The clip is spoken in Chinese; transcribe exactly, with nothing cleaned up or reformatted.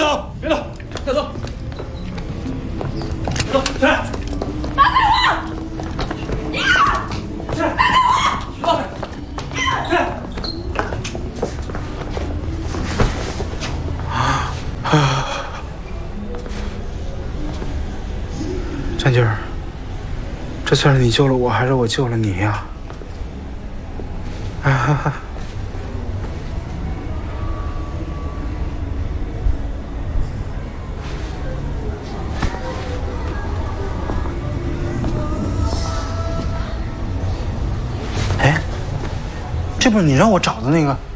走，别动，带走，别动，起来！ 放开我！呀！ 起来！ 放开我！ 起来！啊啊！战军儿，这算是你救了我，还是我救了你呀？啊哈哈！哎，这不是你让我找的那个？